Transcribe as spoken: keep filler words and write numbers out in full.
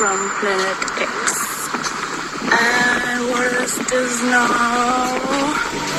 from Planet X. And what is this now?